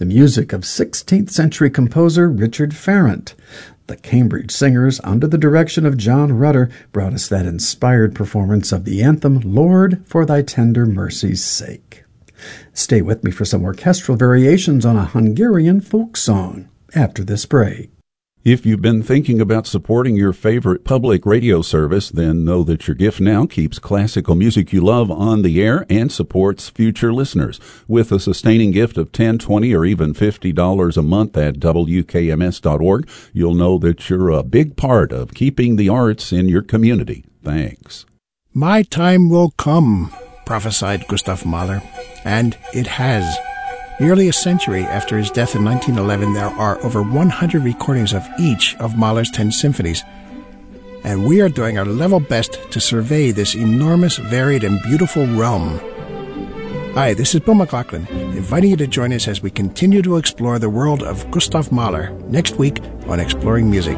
the music of 16th century composer Richard Farrant. The Cambridge Singers, under the direction of John Rutter, brought us that inspired performance of the anthem, Lord, for Thy Tender Mercy's Sake. Stay with me for some orchestral variations on a Hungarian folk song after this break. If you've been thinking about supporting your favorite public radio service, then know that your gift now keeps classical music you love on the air and supports future listeners. With a sustaining gift of $10, $20, or even $50 a month at WKMS.org, you'll know that you're a big part of keeping the arts in your community. Thanks. My time will come, prophesied Gustav Mahler, and it has. Nearly a century after his death in 1911, there are over 100 recordings of each of Mahler's 10 symphonies. And we are doing our level best to survey this enormous, varied, and beautiful realm. Hi, this is Bill McLaughlin, inviting you to join us as we continue to explore the world of Gustav Mahler next week on Exploring Music.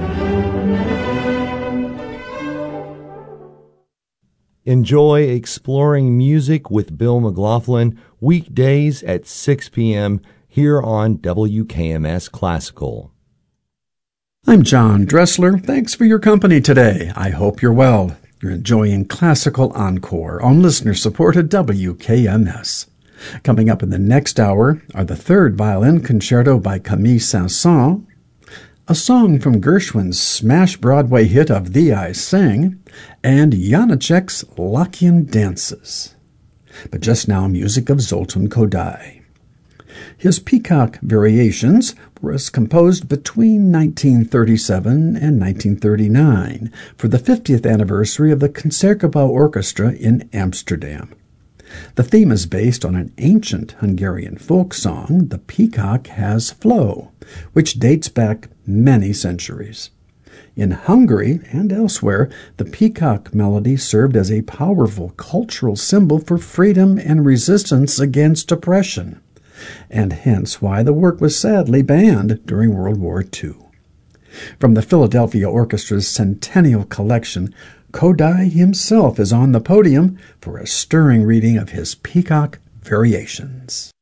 Enjoy Exploring Music with Bill McLaughlin weekdays at 6 p.m. here on WKMS Classical. I'm John Dressler. Thanks for your company today. I hope you're well. You're enjoying Classical Encore on listener-supported WKMS. Coming up in the next hour are the third violin concerto by Camille Saint-Saëns, a song from Gershwin's smash Broadway hit of Thee I Sing, and Janacek's Lachian Dances. But just now, music of Zoltan Kodály. His Peacock Variations was composed between 1937 and 1939 for the 50th anniversary of the Concertgebouw Orchestra in Amsterdam. The theme is based on an ancient Hungarian folk song, The Peacock Has Flow, which dates back many centuries. In Hungary and elsewhere, the peacock melody served as a powerful cultural symbol for freedom and resistance against oppression, and hence why the work was sadly banned during World War II. From the Philadelphia Orchestra's Centennial Collection, Kodály himself is on the podium for a stirring reading of his Peacock Variations.